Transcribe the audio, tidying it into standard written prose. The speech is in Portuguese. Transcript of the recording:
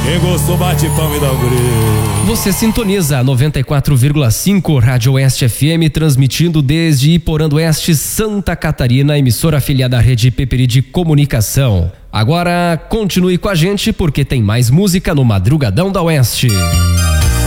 Quem gostou, bate palma e dá um grito. Você sintoniza a 94,5 Rádio Oeste FM, transmitindo desde Iporã do Oeste, Santa Catarina, emissora afiliada à Rede Peperi de Comunicação. Agora continue com a gente porque tem mais música no Madrugadão da Oeste.